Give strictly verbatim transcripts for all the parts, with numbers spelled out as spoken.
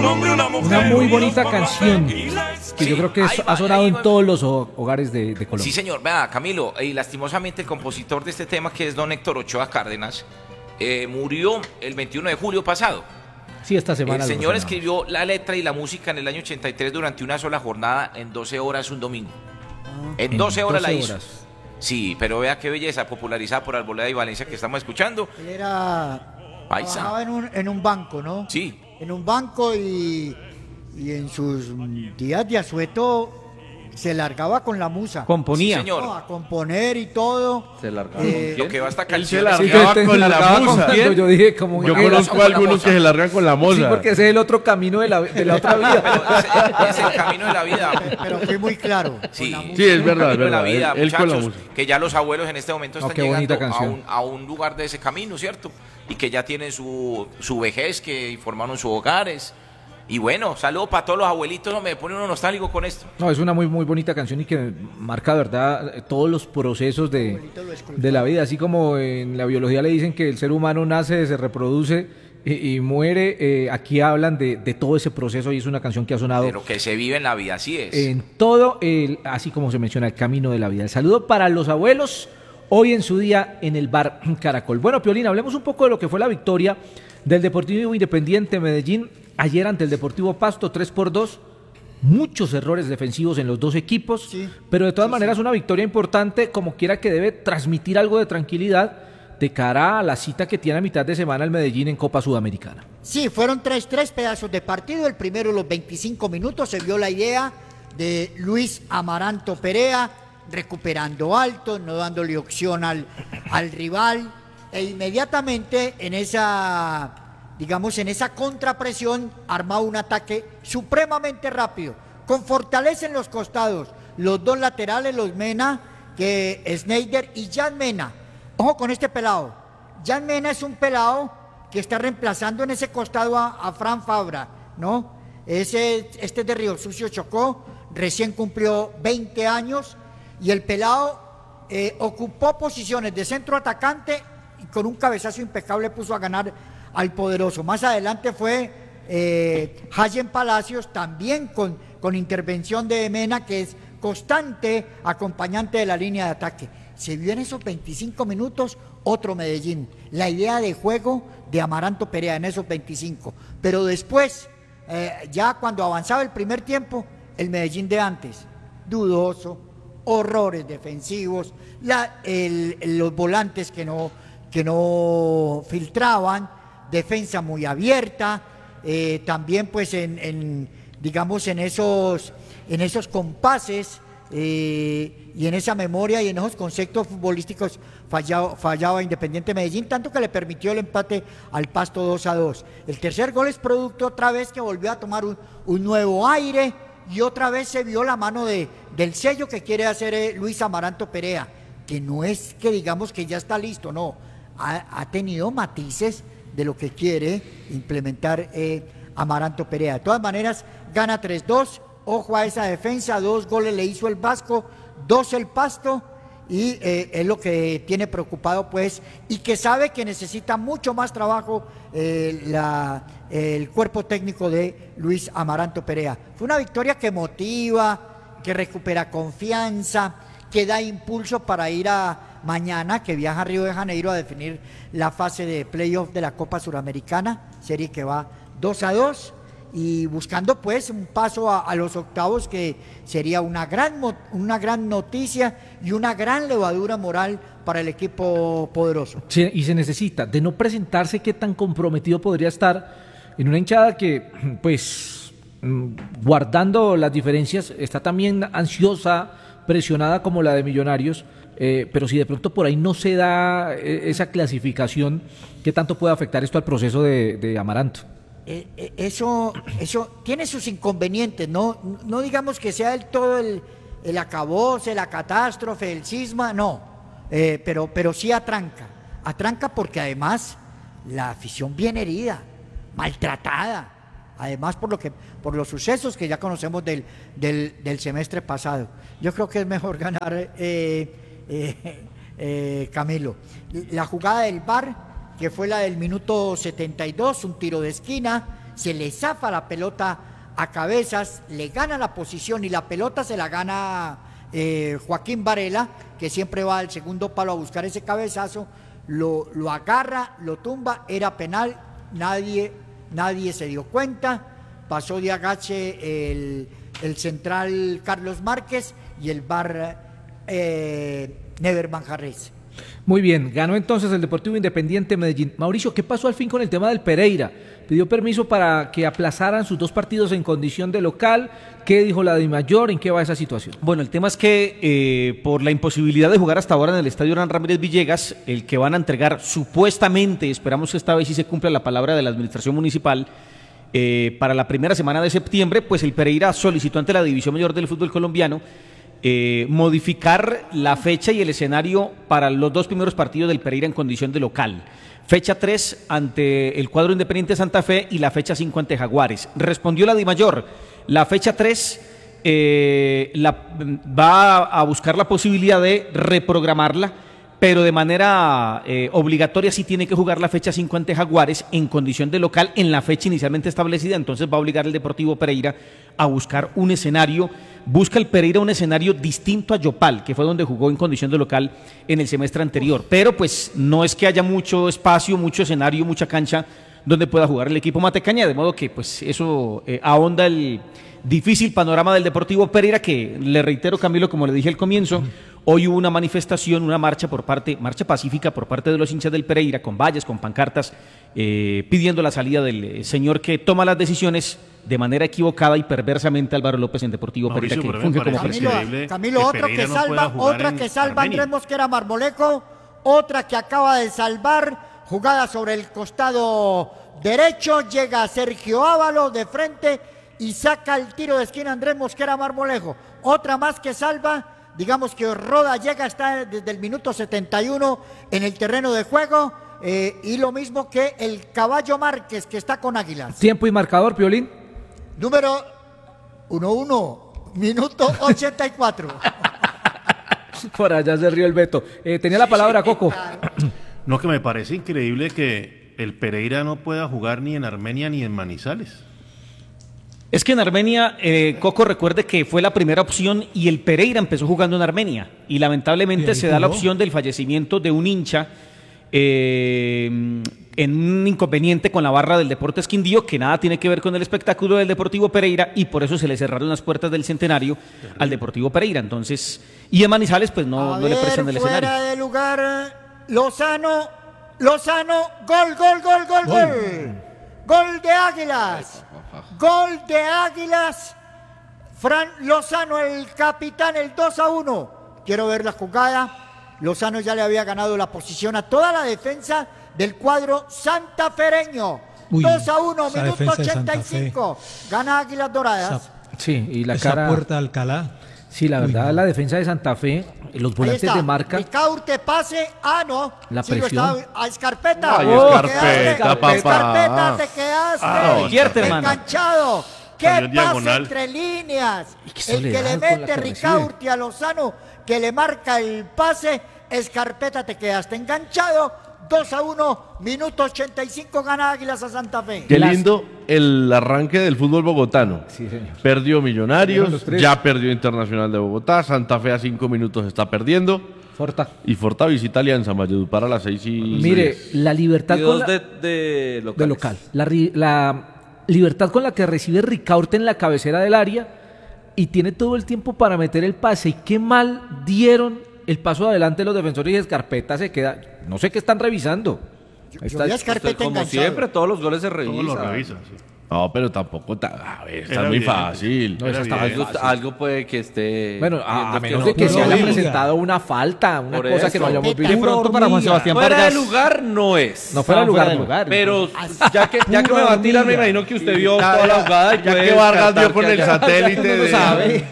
un hombre, una mujer. Una muy bonita canción que yo creo que Ahí va, ha sonado ahí en va. todos los ho- hogares de, de Colombia. Sí, señor. Vea, Camilo, y lastimosamente el compositor de este tema, que es don Héctor Ochoa Cárdenas, eh, murió el veintiuno de julio pasado. Sí, esta semana. El lo señor mencionamos. escribió la letra y la música en el año ochenta y tres durante una sola jornada en doce horas un domingo. En En doce horas la doce hizo. horas. Sí, pero vea qué belleza, popularizada por Arboleda y Valencia, que estamos escuchando. Él era. Paisa. Trabajaba en un, en un banco, ¿no? Sí. En un banco y, y en sus días de asueto se largaba con la musa. Componía. Sí, señor. No, a componer y todo. Se largaba Eh, Lo que va hasta Él se canciones. largaba te- con te la largaba musa. con- Yo dije como Yo que- conozco con a la algunos moza. que se largan con la moza. Sí, porque ese es el otro camino de la, de la otra vida. Pero es, es el camino de la vida. Pero fui muy claro. Sí, con la música. Sí, es verdad, es camino de la verdad. vida, Él, él con la muchachos, música. que ya los abuelos en este momento No, están qué bonita llegando a canción. un, a un lugar de ese camino, ¿cierto? Y que ya tienen su, su vejez, que formaron sus hogares. Y bueno, saludos para todos los abuelitos, no me pone uno nostálgico con esto. No, es una muy muy bonita canción y que marca, ¿verdad?, todos los procesos de, de la vida. Así como en la biología le dicen que el ser humano nace, se reproduce y, y muere, eh, aquí hablan de, de todo ese proceso y es una canción que ha sonado De lo que se vive en la vida, así es. en todo, el, así como se menciona, el camino de la vida. El saludo para los abuelos, hoy en su día en el bar Caracol. Bueno, Piolín, hablemos un poco de lo que fue la victoria del Deportivo Independiente Medellín ayer ante el Deportivo Pasto, tres por dos. Muchos errores defensivos en los dos equipos, Sí, pero de todas sí, maneras sí. una victoria importante, como quiera, que debe transmitir algo de tranquilidad de cara a la cita que tiene a mitad de semana el Medellín en Copa Sudamericana. Sí, fueron tres, tres pedazos de partido. El primero, los veinticinco minutos, se vio la idea de Luis Amaranto Perea, recuperando alto, no dándole opción al, al rival, e inmediatamente en esa, digamos, en esa contrapresión, armaba un ataque supremamente rápido, con fortaleza en los costados, los dos laterales, los Mena, que Sneijder y Jan Mena. Ojo con este pelado. Jan Mena es un pelado que está reemplazando en ese costado a, a Fran Fabra, ¿no? Ese, este es de Río Sucio Chocó, recién cumplió veinte años y el pelado eh, ocupó posiciones de centro atacante y con un cabezazo impecable puso a ganar al poderoso. Más adelante fue eh, Hayen Palacios, también con, con intervención de Mena, que es constante acompañante de la línea de ataque. Se vio en esos veinticinco minutos otro Medellín, la idea de juego de Amaranto Perea en esos veinticinco, pero después, eh, ya cuando avanzaba el primer tiempo, el Medellín de antes, dudoso, horrores defensivos, la, el, los volantes que no, que no filtraban, defensa muy abierta, eh, también pues en, en, digamos en esos, en esos compases eh, y en esa memoria y en esos conceptos futbolísticos fallaba, fallaba Independiente Medellín, tanto que le permitió el empate al Pasto dos a dos. El tercer gol es producto otra vez que volvió a tomar un, un nuevo aire y otra vez se vio la mano de, del sello que quiere hacer eh, Luis Amaranto Perea, que no es que digamos que ya está listo, no, ha, ha tenido matices de lo que quiere implementar eh, Amaranto Perea. De todas maneras, gana tres dos, ojo a esa defensa, dos goles le hizo el Vasco, dos el Pasto, y eh, es lo que tiene preocupado pues, y que sabe que necesita mucho más trabajo eh, la, el cuerpo técnico de Luis Amaranto Perea. Fue una victoria que motiva, que recupera confianza, que da impulso para ir a mañana, que viaja a Río de Janeiro a definir la fase de playoff de la Copa Suramericana, serie que va dos a dos, y buscando pues un paso a, a los octavos, que sería una gran, una gran noticia y una gran levadura moral para el equipo poderoso. Sí, y se necesita, de no presentarse, qué tan comprometido podría estar en una hinchada que, pues, guardando las diferencias, está también ansiosa, presionada como la de Millonarios, eh, pero si de pronto por ahí no se da eh, esa clasificación, ¿qué tanto puede afectar esto al proceso de, de Amaranto? Eh, eh, eso, eso tiene sus inconvenientes, no, no digamos que sea del todo el, el acabose, la catástrofe, el cisma, no, eh, pero, pero sí atranca, atranca porque además la afición viene herida, maltratada, además por lo que, por los sucesos que ya conocemos del, del, del semestre pasado. Yo creo que es mejor ganar, eh, eh, eh, Camilo. La jugada del V A R, que fue la del minuto setenta y dos, un tiro de esquina, se le zafa la pelota a Cabezas, le gana la posición y la pelota se la gana eh, Joaquín Varela, que siempre va al segundo palo a buscar ese cabezazo, lo, lo agarra, lo tumba, era penal, nadie, nadie se dio cuenta, pasó de agache el, el central Carlos Márquez y el V A R eh, Never Manjarres. Muy bien, ganó entonces el Deportivo Independiente Medellín. Mauricio, ¿qué pasó al fin con el tema del Pereira? Pidió permiso para que aplazaran sus dos partidos en condición de local. ¿Qué dijo la DIMAYOR? ¿En qué va esa situación? Bueno, el tema es que eh, por la imposibilidad de jugar hasta ahora en el Estadio Hernán Ramírez Villegas, el que van a entregar supuestamente, esperamos que esta vez sí se cumpla la palabra de la administración municipal, eh, para la primera semana de septiembre, pues el Pereira solicitó ante la División Mayor del Fútbol Colombiano Eh, modificar la fecha y el escenario para los dos primeros partidos del Pereira en condición de local. Fecha tres ante el cuadro Independiente Santa Fe y la fecha cinco ante Jaguares. Respondió la DIMAYOR, la fecha tres eh, la, va a buscar la posibilidad de reprogramarla, pero de manera eh, obligatoria sí tiene que jugar la fecha cinco ante Jaguares en condición de local en la fecha inicialmente establecida, entonces va a obligar al Deportivo Pereira a buscar un escenario. Busca el Pereira un escenario distinto a Yopal, que fue donde jugó en condición de local en el semestre anterior, pero pues no es que haya mucho espacio, mucho escenario, mucha cancha donde pueda jugar el equipo matecaña, de modo que pues eso eh, ahonda el difícil panorama del Deportivo Pereira, que le reitero, Camilo, como le dije al comienzo, hoy hubo una manifestación, una marcha por parte, marcha pacífica por parte de los hinchas del Pereira, con vallas, con pancartas, eh, pidiendo la salida del señor que toma las decisiones de manera equivocada y perversamente, Álvaro López, en Deportivo Mauricio, Pereira, que pero me funge como parece presidente. increíble Camilo, que otro Pereira que no salva, pueda jugar otra en que salva Armenia. Andrés Mosquera Marmolejo, otra que acaba de salvar, jugada sobre el costado derecho, llega Sergio Ábalos de frente y saca el tiro de esquina Andrés Mosquera Marmolejo. Otra más que salva, digamos que Roda llega, está desde el minuto setenta y uno en el terreno de juego, eh, y lo mismo que el Caballo Márquez, que está con Águilas. Tiempo y marcador, Piolín. Número uno uno, minuto ochenta y cuatro. Por allá se rió el Beto. Eh, tenía la palabra Coco. No, que me parece increíble que el Pereira no pueda jugar ni en Armenia ni en Manizales. Es que en Armenia, eh, Coco, recuerde que fue la primera opción y el Pereira empezó jugando en Armenia. Y lamentablemente ¿Y se da la jugó? opción del fallecimiento de un hincha eh, en un inconveniente con la barra del Deportes Quindío, que nada tiene que ver con el espectáculo del Deportivo Pereira, y por eso se le cerraron las puertas del centenario al Deportivo Pereira. Entonces, y en Manizales, pues no, A no le ver, prestan el fuera escenario. de lugar, Lozano, Lozano, gol, gol, gol, gol, gol. Gol de Águilas. Gol de Águilas. Fran Lozano, el capitán, el dos a uno. Quiero ver la jugada. Lozano ya le había ganado la posición a toda la defensa del cuadro santafereño. Uy, dos a uno, esa minuto defensa de ochenta y cinco. Gana Águilas Doradas. Esa, Sí, y la esa cara. puerta de Alcalá. Sí, la Uy, verdad, no. la defensa de Santa Fe, los Ahí volantes está. de marca. Ricaurte, pase. Ah, no. La Sí, lo presión. estaba- a Escarpeta. Ay, Oh, Escarpeta, quedaste. papá. Escarpeta, te quedaste. Ah, no, Escarpeta, hermano. Enganchado. ¿Qué Salió pase diagonal. entre líneas? Y qué El que soledad le con la mete que Ricaurte a Lozano, que le marca el pase. Escarpeta, te quedaste enganchado. dos a uno, minuto ochenta y cinco, gana Águilas a Santa Fe. Qué Las- lindo el arranque del fútbol bogotano. Sí, señor. Perdió Perdieron Millonarios, los tres. ya perdió Internacional de Bogotá, Santa Fe a cinco minutos está perdiendo Forta. y Forta visita Alianza Valledupar a las seis y Mire, diez. la libertad Y con dos la, de, de locales. de local. La, ri- la libertad con la que recibe Ricaurte en la cabecera del área y tiene todo el tiempo para meter el pase. Y qué mal dieron el paso adelante los defensores y Escarpeta se queda. No sé qué están revisando. Ahí Yo está. vi a Usted, Escarpeta como enganchado. siempre, todos los goles se Todos revisan. lo revisan. Sí. No, pero tampoco ta- a ver, está Era muy evidente. fácil. No, esa está Era muy Algo, fácil. algo puede que esté. Bueno, a, viendo a menos no- de que no se lo haya diga. presentado una falta, una Por cosa eso. que no hayamos De visto. pronto para Juan Sebastián Fuera de Vargas. lugar no es. No fuera de lugar, Fuera de no. lugar. Pero ya que, ya que me va a tirar, me imagino que usted vio Ya- toda la jugada. y ya puede que Vargas descartar dio con que el haya- satélite Uno no de- sabe.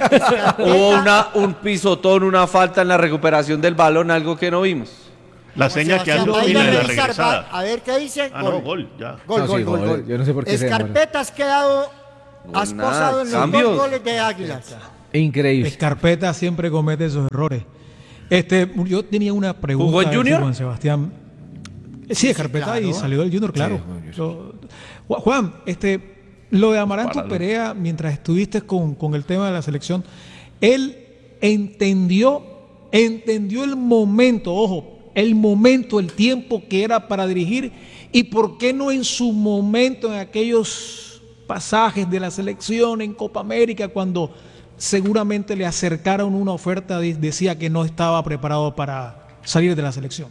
Hubo una, un pisotón, una falta en la recuperación del balón, algo que no vimos. La seña que Sebastián, ando va a y ir a la de la revisar, regresada. va- a ver qué dice. Ah, no, gol, ya. Gol, No, gol, sí, gol, gol. gol. Yo no sé por qué se demora. Escarpeta has quedado, has Nada, posado en los cambios. dos goles de Águilas. Increíble. Escarpeta siempre comete esos errores. Este, yo tenía una pregunta. ¿Jugó en a ver si Junior? Juan Sebastián. Sí, Escarpeta claro. y salió del Junior, claro. jugó en Yo- Ju- Juan, este, lo de Amaranto Páralo. Perea, mientras estuviste con, con el tema de la selección, él entendió, entendió el momento, ojo, el momento, el tiempo que era para dirigir y por qué no en su momento, en aquellos pasajes de la selección en Copa América, cuando seguramente le acercaron una oferta, de- decía que no estaba preparado para salir de la selección.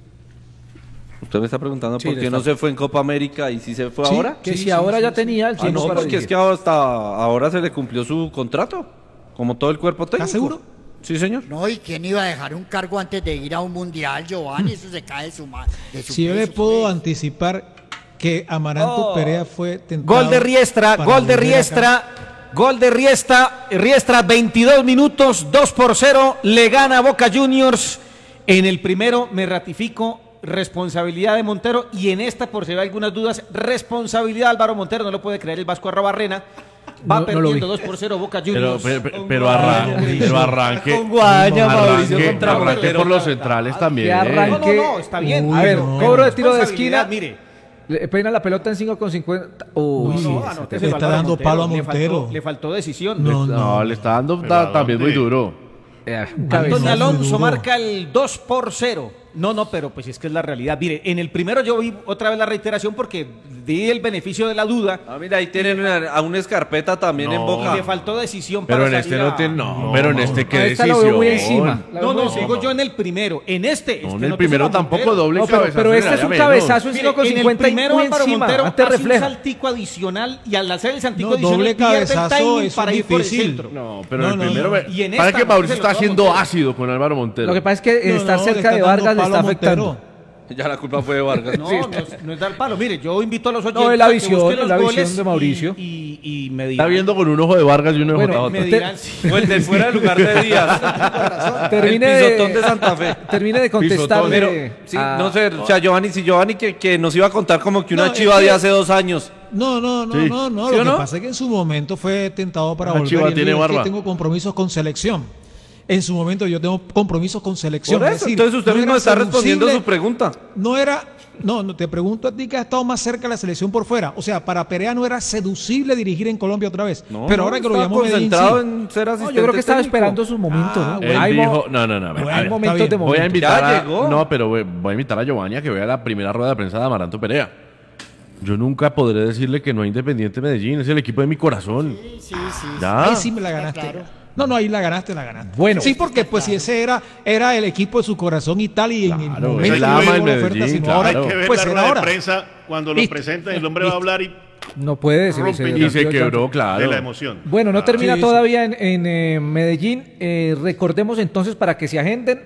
Usted me está preguntando Sí, por le qué no está- se fue en Copa América y si se fue Sí, ahora. Que Sí, si sí, ahora sí, ya sí. tenía el Ah, tiempo no, para porque es dirigir. que hasta ahora se le cumplió su contrato, como todo el cuerpo técnico. ¿Estás seguro? Sí, señor. No, ¿y quién iba a dejar un cargo antes de ir a un mundial, Giovanni? Eso se cae de su mano. Si yo le puedo anticipar que Amaranto Oh. Perea fue tentado Gol de Riestra, para gol de volver acá. Riestra, gol de Riestra, Riestra veintidós minutos, dos por cero, le gana Boca Juniors. En el primero me ratifico, responsabilidad de Montero, y en esta, por si hay algunas dudas, responsabilidad de Álvaro Montero, no lo puede creer el Vasco Arrobarrena. Va No, no lo perdiendo vi. dos por cero Boca Pero, Juniors. pero, pero, Con pero Guaña, arranque, Mauricio. pero arranque. Con Guaña, Mauricio, arranque, contra arranque Montero. por los centrales también. Que arranque. No, no, no, está bien. Uy, a ver, no. cobro de tiro de esquina. Responsabilidad, mire. Le peina la pelota en cinco con cincuenta. Uy, No, sí, no, ese anóteselo tema. le está Álvaro dando Montero, palo a le Montero. faltó- Le faltó decisión. No, No, no. le está dando Pero ta- ¿a también muy dónde? duro. Eh, un Antonio cabezazo. Alonso duro. marca el dos por cero. No, no, pero pues es que es la realidad. Mire, en el primero yo vi otra vez la reiteración porque di el beneficio de la duda Ah, mira, ahí tienen una- a una escarpeta también en No. y Boca. le faltó decisión Pero para en este salir no a- tiene. No, pero en este qué Ah, esta lo decisión. veo muy encima. La No, veo no, muy digo yo en el primero. En este. No, es en que el no primero puso a tampoco Montero. doble No, pero, cabezazo. pero este era es un menos. cabezazo en Mire, cinco con en el cincuenta y primero muy Álvaro encima. Montero Antes hace un refleja. saltico adicional y al hacer el saltico No, adicional doble pierde el cabezazo, timing eso para es ir por el difícil. centro. No, pero No, en el no, primero. no. me- Y en Para esta, que Mauricio se lo está toma haciendo Montero. ácido con Álvaro Montero. Lo que pasa es que No, estar no, le cerca de están dando Vargas le palo está a afectando. Montero. Ya la culpa fue de Vargas. No, no, es, no es dar palo. Mire, yo invito a los oyentes No, es la a que visión, busquen es los la visión goles de Mauricio. Y, y, y me Está dirán. viendo con un ojo de Vargas y un ojo de Bueno, J J. Me Usted- dirán si- O el de fuera del lugar de Díaz. Termine el de- pisotón de Santa Fe. Termine de contestarle. Pero, sí, a- no sé, o sea, Giovanni, si Giovanni que, que nos iba a contar como que una No, es chiva que- de hace dos años. No, no, no, Sí. no, no. ¿Sí Lo o que no? pasa es que en su momento fue tentado para La volver. Chiva y él tiene dijo, es que barba. tengo compromisos con selección. En su momento yo tengo compromisos con selección. Por es eso, decir, entonces usted no mismo era está respondiendo seducible, su pregunta. No era, no, no, te pregunto a ti que has estado más cerca de la selección por fuera. O sea, para Perea no era seducible dirigir en Colombia otra vez. No, Pero no, ahora que lo estaba llamó Medellín, concentrado sí. en ser No, asistente yo creo que estaba técnico. esperando su momento, Ah, ¿no? Él Hay, mo- dijo, no, no, no. a ver, Bueno, a ver. momentos bien. de Voy a momento. invitar Ya a, llegó. no, pero voy, voy a invitar a Giovanni a que vea la primera rueda de prensa de Amaranto Perea. Yo nunca podré decirle que no hay Independiente Medellín, es el equipo de mi corazón. Sí, sí, sí. Ya. Ahí sí me la ganaste. claro. No, no, ahí la ganaste, la ganaste. Bueno. Sí, porque pues si ese era, era el equipo de su corazón y tal, y en el Claro, momento él no ama hubo el la oferta, Medellín, sino claro. ahora, Hay Hay que ver pues la era rueda de ahora. prensa cuando lo Listo. presentan, el hombre va a hablar y No puede decir. Rompe. Y se quebró, claro. de la emoción. Bueno, no termina Sí, todavía en, en, eh, Medellín. Eh, recordemos entonces para que se agenden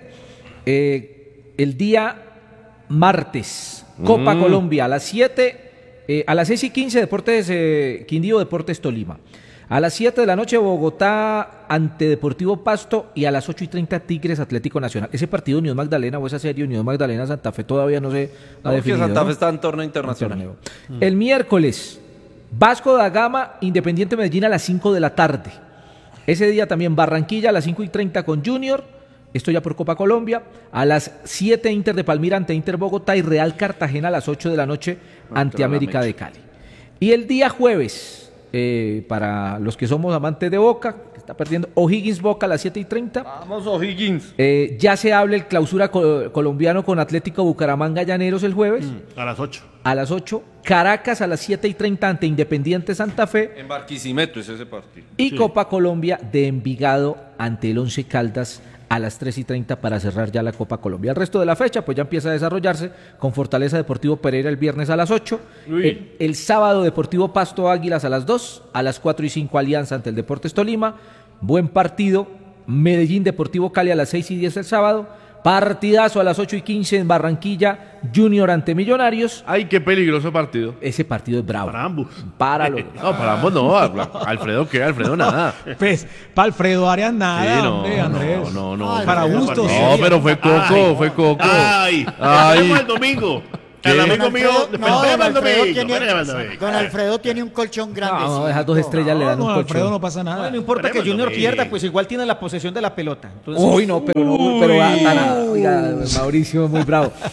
eh, el día martes, Copa Mm. Colombia, a las siete, eh, a las seis y quince, Deportes eh, Quindío, Deportes Tolima. A las siete de la noche, Bogotá ante Deportivo Pasto, y a las ocho y treinta, Tigres Atlético Nacional. Ese partido Unión Magdalena o esa serie Unión Magdalena Santa Fe todavía no se ha No, que definido. Santa ¿no? Fe está en torneo internacional. Torneo. El miércoles, Vasco da Gama, Independiente Medellín a las cinco de la tarde. Ese día también Barranquilla a las cinco y treinta con Junior, esto ya por Copa Colombia. A las siete, Inter de Palmira ante Inter Bogotá, y Real Cartagena a las ocho de la noche ante la América mecha. de Cali. Y el día jueves, eh, para los que somos amantes de Boca, que está perdiendo, O'Higgins Boca a las siete y treinta. Vamos, O'Higgins. Eh, ya se habla el clausura co- colombiano con Atlético Bucaramanga Llaneros el jueves. Mm. A las ocho. A las ocho, Caracas a las siete y treinta ante Independiente Santa Fe, En Barquisimeto es ese partido. y Copa Colombia de Envigado ante el Once Caldas a las tres y treinta para cerrar ya la Copa Colombia. El resto de la fecha pues ya empieza a desarrollarse con Fortaleza Deportivo Pereira el viernes a las ocho, el, el sábado Deportivo Pasto Águilas a las dos, a las cuatro y cinco Alianza ante el Deportes Tolima, buen partido, Medellín Deportivo Cali a las seis y diez el sábado, partidazo a las ocho y quince en Barranquilla, Junior ante Millonarios. Ay, qué peligroso partido. Ese partido es bravo. Para ambos. Para los No, para ambos no. Alfredo, ¿qué? Alfredo, nada. Pues, para Alfredo Arias nada, Sí, no, hombre, Andrés. no, no, no. Ay, Para Alfredo, gustos. No, pero fue Coco, Ay. fue Coco. ¡Ay! Ay. Ay. el domingo. ¿Qué? El Don amigo mío. Alfredo, Espera, no, don espera, Alfredo domingo, tiene, espera, domingo. don Alfredo tiene un colchón grande. No, esas dos estrellas le No, dan no, un Alfredo colchón. no pasa nada. Bueno, no importa que Esperemos, Junior no, pierda, y- pues igual tiene la posesión de la pelota. Entonces, Uy, no, pero no, pero ah, tan- oiga, Mauricio, muy bravo.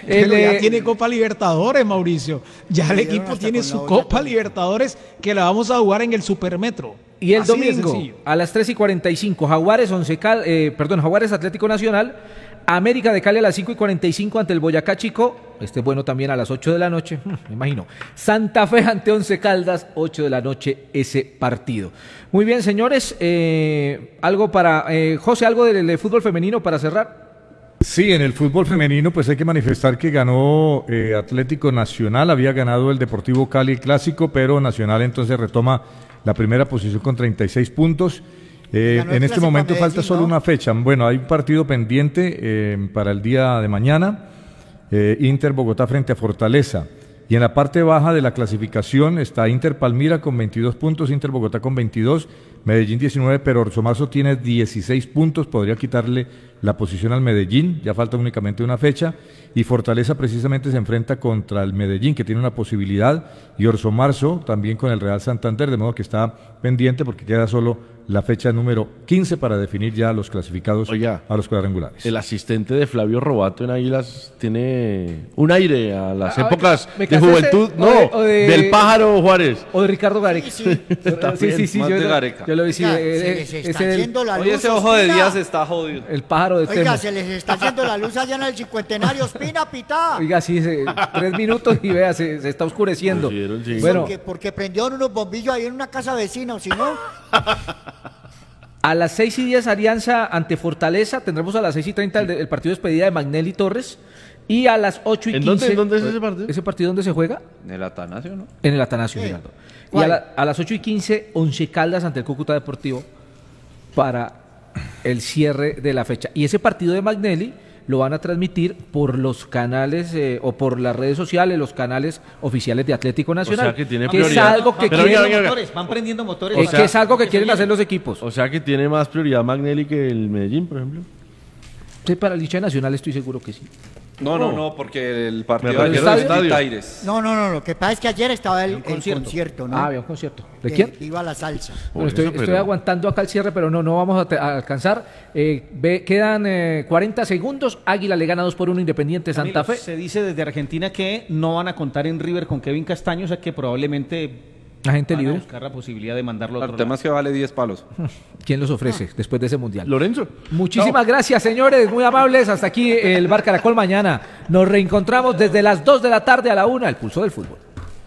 Pero El, ya eh, tiene Copa Libertadores, Mauricio. Ya el Llegaron equipo hasta tiene con la su olla Copa también. Libertadores que la vamos a jugar en el Supermetro. Y el Así de domingo, sencillo. a las tres y cuarenta y cinco, Jaguares, Once Cal- eh, perdón, Jaguares Atlético Nacional, América de Cali a las cinco y cuarenta y cinco ante el Boyacá Chico, este es bueno también a las ocho de la noche, hmm, me imagino. Santa Fe ante Once Caldas, ocho de la noche ese partido. Muy bien, señores, eh, algo para, eh, José, algo del, del fútbol femenino para cerrar. Sí, en el fútbol femenino pues hay que manifestar que ganó eh, Atlético Nacional, había ganado el Deportivo Cali Clásico, pero Nacional entonces retoma la primera posición con treinta y seis puntos. Eh, Ganó el en este Clásico a momento Medellín, falta solo ¿no? una fecha. Bueno, hay un partido pendiente eh, para el día de mañana, eh, Inter Bogotá frente a Fortaleza. Y en la parte baja de la clasificación está Inter Palmira con veintidós puntos, Inter Bogotá con veintidós, Medellín diecinueve, pero Orso Marzo tiene dieciséis puntos, podría quitarle la posición al Medellín, ya falta únicamente una fecha, y Fortaleza precisamente se enfrenta contra el Medellín, que tiene una posibilidad, y Orso Marzo también con el Real Santander, de modo que está pendiente porque queda solo la fecha número quince para definir ya los clasificados Oiga, a los cuadrangulares. El asistente de Flavio Robato en Águilas tiene un aire a las Ah, épocas me de cansé juventud, ese- no, o de- o de- del pájaro Juárez. O de Ricardo Gareca. Sí, sí. sí, sí, sí, más yo, de lo- Gareca. yo lo vi, sí, Oiga, eh, se eh, les está ese del- yendo la luz. Oye, ese ojo de Ospina. Díaz está jodido. el pájaro de Oiga, Temo. se les está yendo la luz allá en el cincuentenario, Ospina, pitá. Oiga, sí, se- tres minutos y vea, se, se está oscureciendo. Pusieron, sí. Bueno, Porque, porque prendieron unos bombillos ahí en una casa vecina, o si no, a las seis y diez Alianza ante Fortaleza, tendremos a las seis y treinta el, el partido de despedida de Magnelli Torres, y a las ocho y ¿En quince... dónde- en dónde es ese partido? ¿Ese partido dónde se juega? En el Atanasio, ¿no? En el Atanasio, Sí. Giraldo. Y a, ¿Cuál? la- a las ocho y quince, Once Caldas ante el Cúcuta Deportivo para el cierre de la fecha. Y ese partido de Magnelli lo van a transmitir por los canales eh, o por las redes sociales, los canales oficiales de Atlético Nacional. sea que tiene es prioridad. algo que Pero quieren, oiga, oiga, Motores, van prendiendo motores. eh, o sea, que es algo que se quieren viene. hacer los equipos. O sea que tiene más prioridad Magnelli que el Medellín, por ejemplo. Sí, para el hincha de Nacional estoy seguro que sí. No, no, no, porque el Me partido refiero ayer al es estadio. Titaires. no, no, no, lo que pasa es que ayer estaba el, Un el concierto. concierto, ¿no? Ah, había un concierto. ¿De Eh, quién? Viva la salsa. Bueno, Por estoy, eso, pero- estoy aguantando acá el cierre, pero no, no vamos a, te- a alcanzar. Eh, ve- quedan eh, cuarenta segundos. Águila le gana dos por uno Independiente Santa Camilo, Fe. Se dice desde Argentina que no van a contar en River con Kevin Castaño, o sea que probablemente Agente van a libre. buscar la posibilidad de mandarlo a El otro tema lado. es que vale diez palos. ¿Quién los ofrece después de ese mundial? Lorenzo. Muchísimas gracias, señores, muy amables. Hasta aquí el Bar Caracol mañana. Nos reencontramos desde las dos de la tarde a la una, el pulso del fútbol.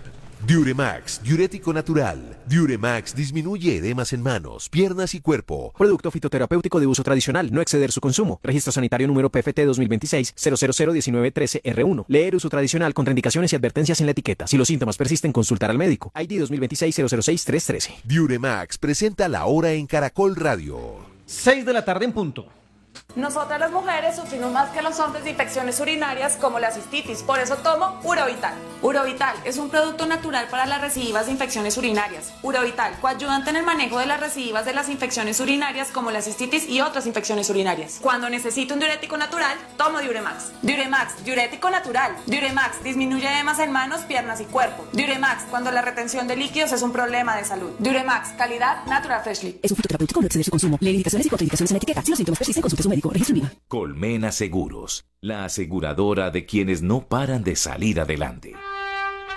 Diuremax, diurético natural. Diuremax disminuye edemas en manos, piernas y cuerpo. Producto fitoterapéutico de uso tradicional, no exceder su consumo. Registro sanitario número P F T dos mil veintiséis cero cero cero diecinueve trece R uno. Leer uso tradicional, contraindicaciones y advertencias en la etiqueta. Si los síntomas persisten, consultar al médico. I D dos mil veintiséis cero cero seis tres trece. Diuremax presenta la hora en Caracol Radio. Seis de la tarde en punto. Nosotras las mujeres sufrimos más que los hombres de infecciones urinarias como la cistitis, por eso tomo Urovital. Urovital es un producto natural para las recidivas de infecciones urinarias. Urovital, coayudante en el manejo de las recidivas de las infecciones urinarias como la cistitis y otras infecciones urinarias. Cuando necesito un diurético natural, tomo Diuremax. Diuremax, diurético natural. Diuremax disminuye edemas en manos, piernas y cuerpo. Diuremax, cuando la retención de líquidos es un problema de salud. Diuremax, calidad Natural Freshly. Es un fitoterapéutico, no exceder su consumo. Lee indicaciones y contraindicaciones en la etiqueta. Si los síntomas persisten, consulte a su médico. Registro IVA. Colmena Seguros, la aseguradora de quienes no paran de salir adelante.